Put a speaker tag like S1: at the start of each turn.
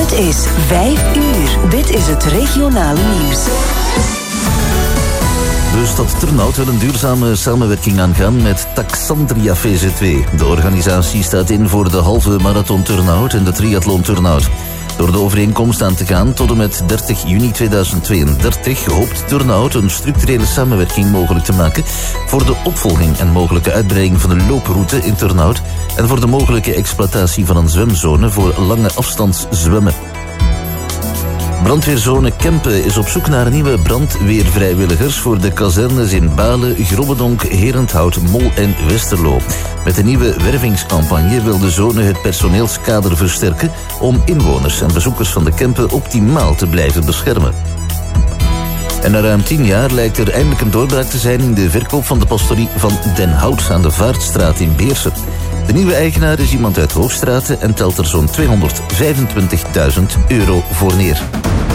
S1: Het is 5 uur. Dit is het regionale nieuws.
S2: De stad Turnhout wil een duurzame samenwerking aangaan met Taxandria VZW. De organisatie staat in voor de halve marathon Turnhout en de triathlon Turnhout. Door de overeenkomst aan te gaan tot en met 30 juni 2032 hoopt Turnhout een structurele samenwerking mogelijk te maken voor de opvolging en mogelijke uitbreiding van de looproute in Turnhout en voor de mogelijke exploitatie van een zwemzone voor lange afstandszwemmen. Brandweerzone Kempen is op zoek naar nieuwe brandweervrijwilligers voor de kazernes in Balen, Grobbedonk, Herenthout, Mol en Westerlo. Met de nieuwe wervingscampagne wil de zone het personeelskader versterken om inwoners en bezoekers van de Kempen optimaal te blijven beschermen. En na ruim 10 jaar lijkt er eindelijk een doorbraak te zijn in de verkoop van de pastorie van Den Hout aan de Vaartstraat in Beersen. De nieuwe eigenaar is iemand uit Hoogstraten en telt er zo'n €225.000 voor neer.